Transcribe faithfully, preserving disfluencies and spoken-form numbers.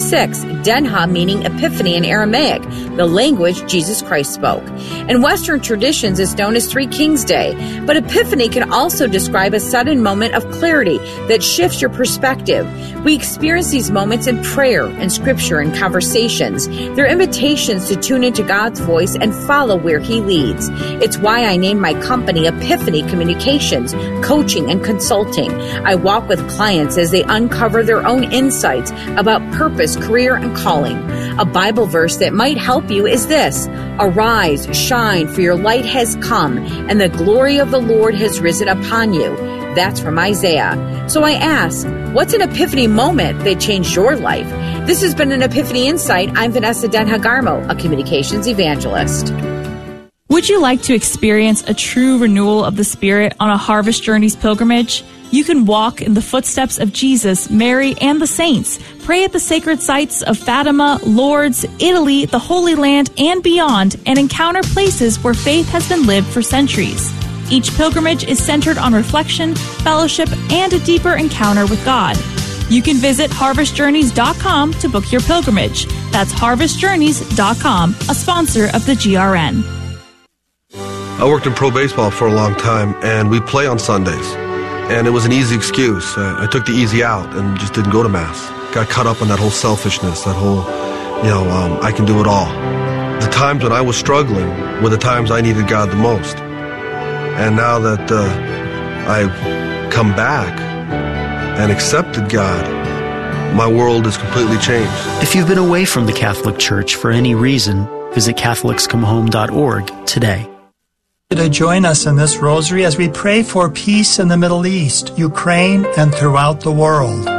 six, Denha meaning epiphany in Aramaic, the language Jesus Christ spoke. In Western traditions, it's known as Three Kings Day, but epiphany can also describe a sudden moment of clarity that shifts your perspective. We experience these moments in prayer, in scripture, and conversations. They're invitations to tune into God's voice and follow where He leads. It's why I named my company Epiphany Communications, Coaching and Consulting. I walk with clients as they uncover their own insights about purpose, career, and calling. A Bible verse that might help you is this: Arise, shine, for your light has come, and the glory of the Lord has risen upon you. That's from Isaiah. So I ask, what's an epiphany moment that changed your life? This has been an Epiphany Insight. I'm Vanessa Denha-Garmo, a communications evangelist. Would you like to experience a true renewal of the Spirit on a Harvest Journeys pilgrimage? You can walk in the footsteps of Jesus, Mary, and the saints. Pray at the sacred sites of Fatima, Lourdes, Italy, the Holy Land, and beyond, and encounter places where faith has been lived for centuries. Each pilgrimage is centered on reflection, fellowship, and a deeper encounter with God. You can visit harvest journeys dot com to book your pilgrimage. That's harvest journeys dot com, a sponsor of the G R N. I worked in pro baseball for a long time, and we play on Sundays. And it was an easy excuse. I, I took the easy out and just didn't go to Mass. Got caught up in that whole selfishness, that whole, you know, um, I can do it all. The times when I was struggling were the times I needed God the most. And now that uh, I've come back and accepted God, my world has completely changed. If you've been away from the Catholic Church for any reason, visit catholics come home dot org today. To join us in this rosary as we pray for peace in the Middle East, Ukraine, and throughout the world.